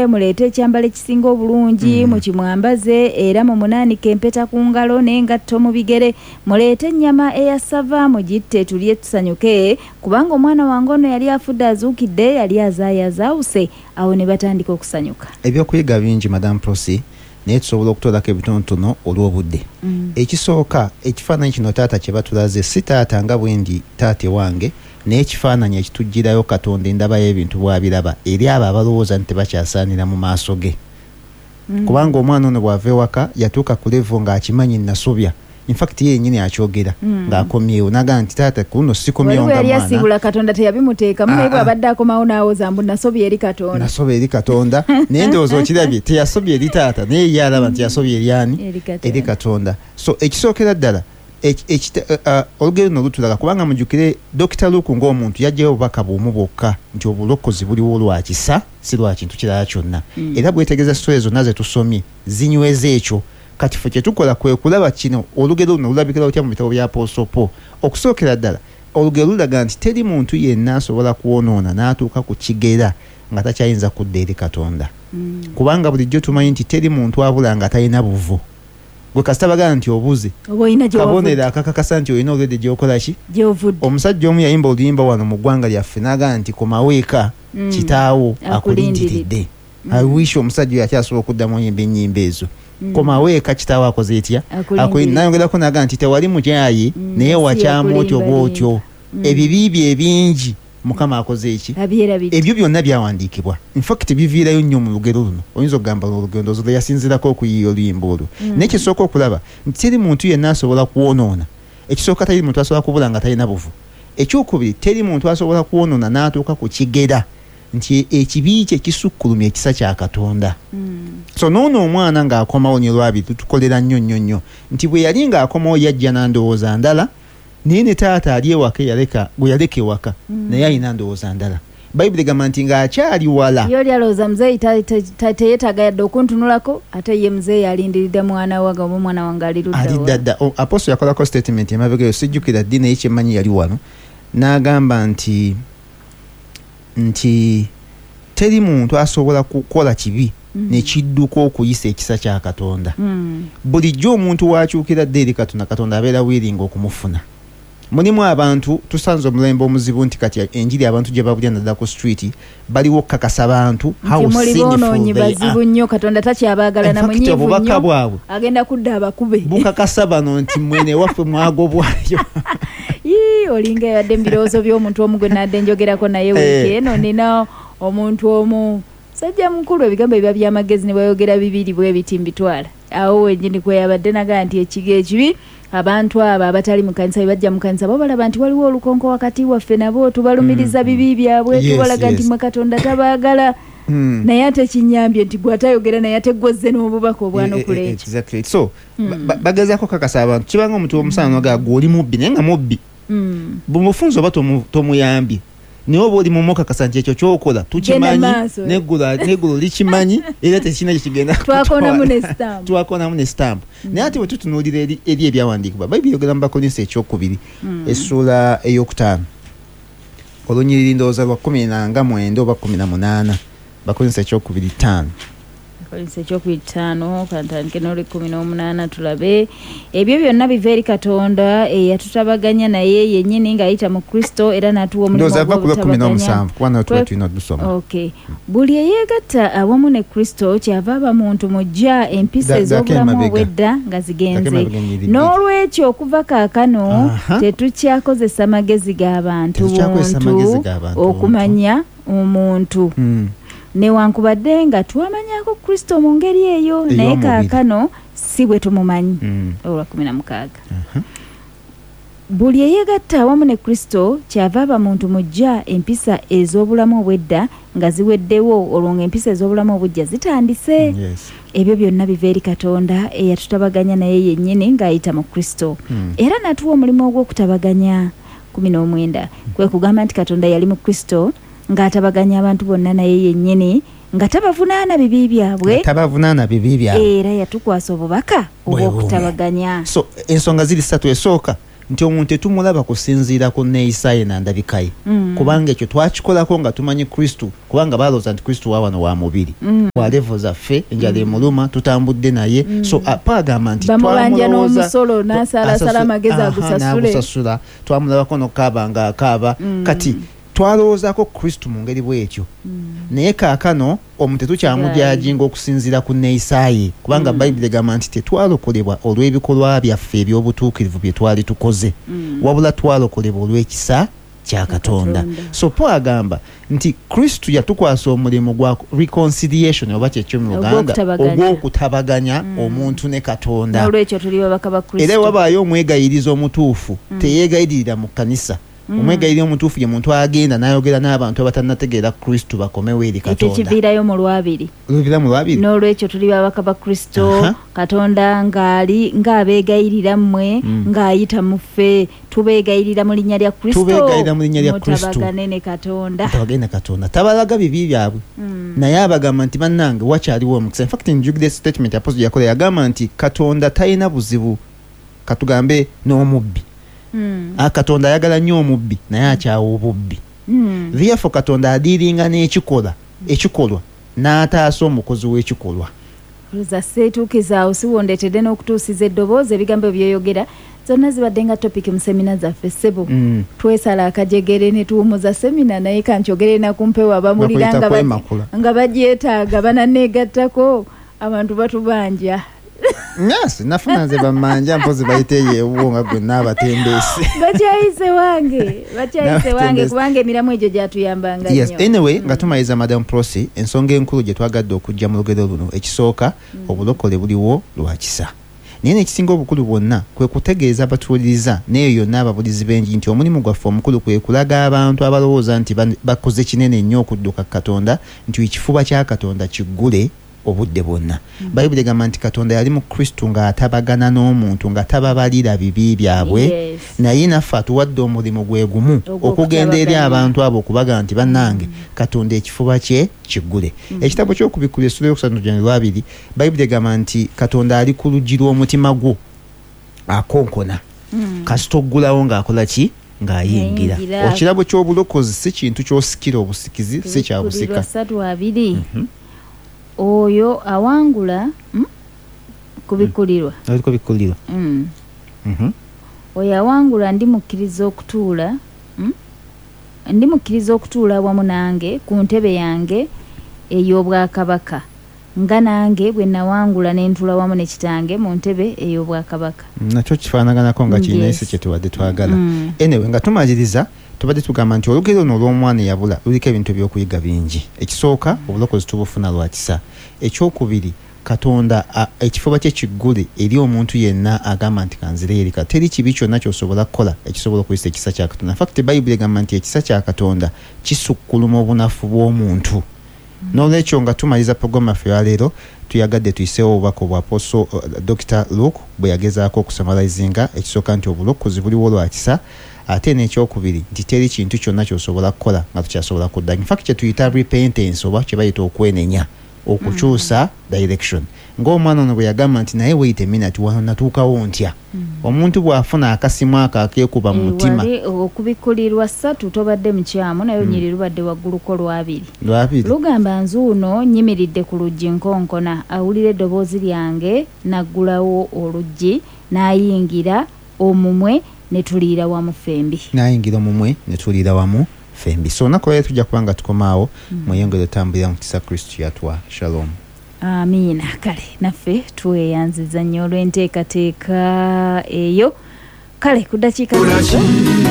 muleete ekyambalo ekisinga obulungi mukimwambaze era mumunaanike empeta ku ngalo n'engatto mu bigere muleete ennyama eyasava mugitte tulye tusanyuke kubanga omwana wange ono yali afudde azuukidde yali azaayazaawuse awo ne batandika okusanyuka. Ebyokuyiga bingi Madam Prosi naye tusobola okutoolako ebitonotono olw'obudde. Ekisooka ekifaananyi kino taata kye batulaze si taata nga bwendi taate wange naye ekifaananyi ekitujjirayo Katonda endabayo ebintu bw'abiraba eri abo abalowooza nti tebakyasaanira mu maaso ge. Kubanga omwana ono bw'ava ewaka yatuuka ku levo ng'akimanyi nasobya. In fact ye nyine akyogera ng'akomyewo naga nti taata kuno sikomyewo nga mwana. Yali asiibula Katonda teyabimuteekamu naye bw'abadde akomawo n'awoza mbu nasobya eri Katonda. Nasobya eri Katonda naye ndowooza okirabye teyasobya eri taata naye ye alaba nti yasobya eri ani? Eri Katonda. So ekisookera ddala olugero luno lutulaga kubanga mujjukire Dr. Luke ng'omuntu yajjayo obubaka bw'omu bwokka nti obulokozi buliwo lwa kisa si lwa kintu kirala kyonna. Era bwetegeeza sitole zonna ze tusomye zinyweza ekyo. Kati ffe kye tukola kwe kulaba kino olugero luno lulabikira otya mu bitabo bya Apostle Paul. Okusookera ddala olugero lulaga nti teri muntu yenna asobola kuwonoona n'atuuka ku kigera nga takyayinza kudda eri Katonda. Kubanga bulijjo tumanyi nti teri muntu abula nga talina buvo. Gwe kasita bagamba nti obuze kabonera akakakasa nti olina olwedde gy'okola ki? Omusajja omu yayimba oluyimba wano mu ggwanga lyaffe n'agamba nti komaweeka kitaawo akulindiridde. I wish omusajja oyo akyasobola okuddamu oyimba ennyimba ezo. Komaweeka kitaawo akoze etya? Nayogerako n'agamba nti tewali mukyayi naye wakyamu otyo bw'otyo. Ebibi bye bingi Mukama akoze eki? Ebyo byonna byawandiikibwa. In fact biviirayo nnyo mu lugero luno. Oyinza okugamba olugendo zo yasinzirako okuyiiya oluyimba olwo. N'ekisooka okulaba nti teri muntu yenna asobola kuwonoona. Ekisooka teri muntu asobola kubula nga talina buvu. Ekyokubiri teri muntu asobola kuwonoona n'atuuka ku kigera nti ekibi kye kisukkulumya ekisa kya Katonda. So noono omwana ng'akomawo ne lwabiri tutukolera nnyo nti bwe yali ng'akomawo yajja n'andowooza ndala naye ne taata ali ewaka bwe yaleka ewaka naye alina ndowooza ndala. Bayibuli egamba nti ng'akyali wala yo lyalowooza muzeeyi teyeetaaga yadde okuntunulako ate ye muzeeyi alindiridde mwana wange oba omwana wange ali ddadda. Apostle yakolako statement emabega sijjukira ddi naye kyemmanyi yali wano n'agamba nti teri muntu asobola kukola kibi nekidduka okuyisa ekisa kya Katonda. Bulijjo omuntu wakyukira dde eri Katonda abeera wiringa okumufuna. Mulimu abantu tusanze omulembe omuzibu nti kati enjiri abantu gye babulya nadda ku street baliwo okukakasa abantu how sinful bazibu nnyo Katonda takyabaagala na munyiivu nnyo bwabwe agenda kudda abakube bukakasa bano nti mwene waffe mwagobwayo. Olinga yadde mbirowoozo by'omuntu omu gwe nadde njogerako naye wiiki eno nina omuntu omu sajja mukulu ebigambo ebiba by'amagezi ne bayogera bibiri bwe biti mbitwala awo wennyini kwe yabadde nagaa nti ekiga ekibi abantu abo abatali mu kanisa bajja mu kanisa bo balaba nti waliwo olukonko wakati waffe nabo tubalumiriza bibi byabwe tubalaga nti mwe Katonda tabaagala naye ate kinyambye nti bw'atayogera naye ate gwozze n'obubaka obwanukula ekyo. Exactly. So bagezaako kakasa abantu kibanga omuntu omusaana wagaa gw'oli mubbi naye nga mubbi bumufunza oba tomuyambye naye oba oli mumukakasa nti ekyo kyokola tukimanyi neggulu likimanyi era tekirina kyekigenda twakonamu ne stamp. Naye ate bwe tutunuulira eri ebyawandiikibwa Bayibuli yogera mu Bakolinso ekyokubiri essula ey'okutaano olunyiriri ndowooza lwa 19 oba 18 Bakolinso ekyokubiri 5 kantandike n'oli 18 tulabe ebyo byonna biva eri Katonda eyatutabaganya naye yennyini ng'ayita mu Kristo era n'atuwa omulimu gw'obutabaganya. Buli eyeegatta awamu ne Kristo kyava aba muntu mujja empisa ez'obulamu obw'edda nga zigenze. N'olwekyo okuva kaakano tetukyakozesa magezi g'abantu buntu okumanya omuntu. Newankubadde nga twamanyako Kristo mu ngeri eyo naye kaakano si bwe tumumanyi. Olwa 16 buli eyeegatta awamu ne Kristo kyava aba muntu mujja empisa ez'obulamu obw'edda nga ziweddewo olwo ng'empisa ez'obulamu obujja zitandise. Ebyo byonna biva eri Katonda eyatutabaganya naye yennyini ng'ayita mu Kristo era natuwa omulimu ogw'okutabaganya. 19 kwe kugamba nti Katonda yali mu Kristo ng'atabaganya abantu bonna naye yennyini nga tabavunaana bibi byabwe era yatukwasa obubaka obw'okutabaganya. So ensonga ziri 3. Esooka nti omuntu etumulaba kusinziira ku neeyisa ye nandabika ye kubanga ekyo twakikolako nga tumanyi Kristo kubanga balooza nti Kristo wa wano wa mubiri wa levo zaffe enjala emuluma tutambudde naye so pa agamba nti bamubanja n'omusolo n'asaalasala amagezi agusasule twamulabako nokaaba nga akaaba kati twalowoozako Kristo mu ngeri bw'etyo naye kaakano omuntu tetukyamujajinga okusinziira ku neeyisa ye kubanga Bayibuli egamba nti tetwalokolebwa olw'ebikolwa byaffe eby'obutuukirivu bye twali tukoze wabula twalokolebwa olw'ekisa kya Katonda so po agamba nti Kristo yatukwasa omulimu gwa reconciliation oba kyekyo mu Luganda ogw'okutabaganya omuntu ne Katonda olw'ekyo tuli babaka ba Kristo era wabaayo omwegayiriza omutuufu teyeegayirira mu kkanisa omwegayirira omutuufu ye muntu agenda n'ayogera n'abantu abatannategeera Kristo bakomewo eri Katonda ekyo kiviirayo mu lwabiri n'olwekyo tuli babaka ba Kristo Katonda ng'abeegayirira mmwe ng'ayita mu ffe tubeegayirira mu linnya lya Kristo mutabagane ne Katonda tabalaga bibi byabwe naye abagamba nti bannange wakyaliwo omukisa in fact njugire statement apostle yakola yagamba nti Katonda talina buzibu katugambe n'omubbi Katonda ayagala nnyo omubbi naye akyawa obubbi therefore Katonda adiiringa n'ekikolwa n'ataasa omukozi w'ekikolwa za seetuukizaawo siwondetedde n'okutuusiza eddoboozi ebigambo byoyogera zonna zibadde nga topic mu semina zaffe ssebo twesala akajegere ne tuwumuza semina naye kankyogere nakumpewo abamulira nga bagyetaaga bananneegattako abantu batubanja Yes, nafuna nze bamanja mpozi bayiteye uwonga gwe n'abatembeesi. Bakyayise wange kubanga emiramu egyo gyatuyambanga nnyo. Yes, anyway, nga tumayiza Madam Prosi, ensonga enkulu gye twagadde okujja mu lugero luno ekisooka obulokole buliwo lwa kisa. Naye n'ekisinga obukulu bwonna kwe kutegeeza abatuuliriza n'eyo yonna ababulizi bengi nti omulimu gwaffe omukulu kwe kulaga abantu abalowooza nti bakoze kinene nnyo okudduka Katonda nti ekifuba kya Katonda kiggule obudde bwonna. Bayibuli egamba nti Katonda yali mu Kristo ng'atabagana n'omuntu nga tababalira bibi byabwe naye naffe atuwadde omulimu gwe gumu okugenda eri abantu abo okubaga nti bannange Katonda ekifuba kye kiggule. Ekitabo ky'okubikula essula y'okusatu Bayibuli egamba nti Katonda ali ku luggi lw'omutima gwo akonkona kasita oggulawo ng'akola ki ng'ayingira. Ekirabo ky'obulokozi si kintu ky'osikira obusikizi si kya busika. Oyo awangula kubikulirwa oyo awangula ndimukkiriza okutuula wamu nange ku ntebe yange ey'obwakabaka nga nange bwe nawangula ne ntula wamu ne kitange mu ntebe ey'obwakabaka. Nakyo kifaanaganako nga kirina esi kye tubadde twagala. Anyway, nga tumaliriza tubadde tugamba nti olugero luno olw'omwana eyabula luliko ebintu by'okuyiga bingi. Ekisooka obulokozi tubufuna lwa kisa. Ekyokubiri Katonda ekifuba kye kiggule eri omuntu yenna agamba nti kanzire yerika teri kibi kyonna ky'osobola kukola ekisobola okuyisa ekisa kya Katonda. In fact Bayibuli egamba nti ekisa kya Katonda kisukkuluma obunafu bw'omuntu. N'olwekyo nga tumaliza programu yaffe ya leero tuyagadde tuyiseewo obubaka obwa Apostle Dr. Luke bwe yagezaako okusamalizinga ekisooka nti obulokozi buliwo lwa kisa ate n'ekyokubiri nti teri kintu kyonna ky'osobola kukola nga tukyasobola kudda. In fact kye tuyita repentance oba kye bayita okwenenya okukyusa direction. Ng'omwana ono bwe yagamba nti naye wait a minute wano natuukawo ntya. Omuntu bw'afuna akasimu ako akeekuba mu mutima okubikulirwa 3 tobadde mukyamu naye nyiri lubadde wagguluko lwabiri lugamba nzuuno nyimiridde ku luggi nkonkona awulira eddoboozi lyange naggulawo oluggi n'ayingira omumwe ne tuliira wamu fembi. So nakoye tujja kubanga tukomaawo mweyongere otambulira mu kisa Kristo yatwa. Shalom. Amiina. Kale naffe tweyanziza nnyo olw'enteekateeka eyo. Kale ku ddakiika